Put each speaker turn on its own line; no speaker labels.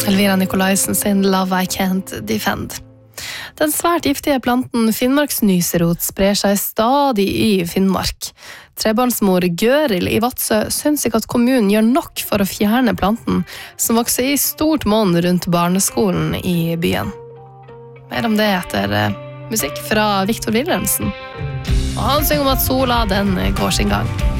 Elvira Nikolaisen sin Love I Can't Defend. Den svært giftige planten Finnmarksnyserot sprer seg stadig i Finnmark. Trebarnsmor Gøril i Vadsø synes ikke at kommunen gjør nok for å fjerne planten, som vokser i stort monn rundt barneskolen i byen. Mer om det etter musikk fra Victor Wilhelmsen. Og han synger om at sola den går sin gang.